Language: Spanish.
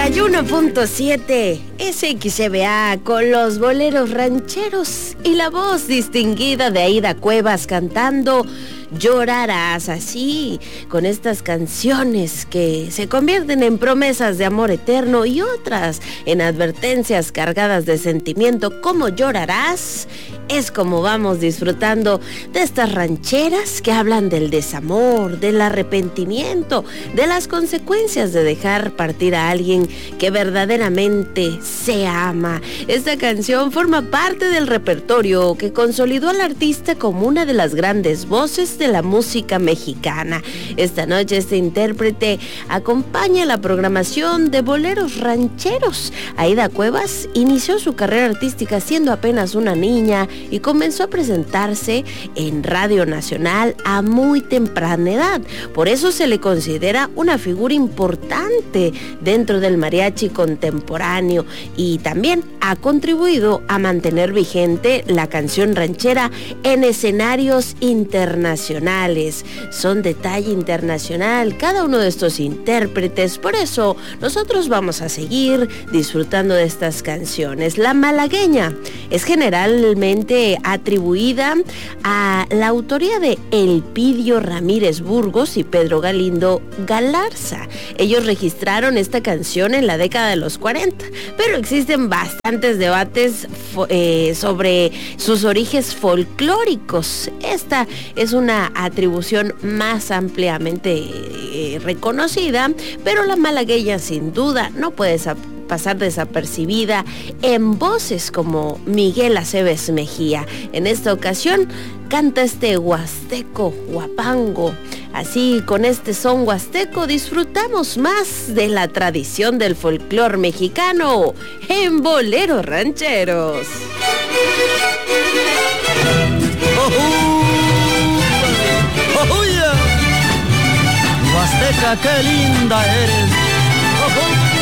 91.7 SXBA con los boleros rancheros y la voz distinguida de Aida Cuevas cantando Llorarás, así, con estas canciones que se convierten en promesas de amor eterno y otras en advertencias cargadas de sentimiento como Llorarás. Es como vamos disfrutando de estas rancheras que hablan del desamor, del arrepentimiento, de las consecuencias de dejar partir a alguien que verdaderamente se ama. Esta canción forma parte del repertorio que consolidó al artista como una de las grandes voces de la música mexicana. Esta noche este intérprete acompaña la programación de boleros rancheros. Aida Cuevas inició su carrera artística siendo apenas una niña y comenzó a presentarse en Radio Nacional a muy temprana edad. Por eso se le considera una figura importante dentro del mariachi contemporáneo y también ha contribuido a mantener vigente la canción ranchera en escenarios internacionales. Son de talla internacional cada uno de estos intérpretes, por eso nosotros vamos a seguir disfrutando de estas canciones. La malagueña es generalmente atribuida a la autoría de Elpidio Ramírez Burgos y Pedro Galindo Galarza. Ellos registraron esta canción en la década de los 40, pero existen bastantes debates sobre sus orígenes folclóricos. Esta es una atribución más ampliamente reconocida, pero la malagueña sin duda no puede pasar desapercibida en voces como Miguel Aceves Mejía. En esta ocasión canta este huasteco guapango. Así, con este son huasteco disfrutamos más de la tradición del folclor mexicano en boleros rancheros. Huasteca, qué linda eres.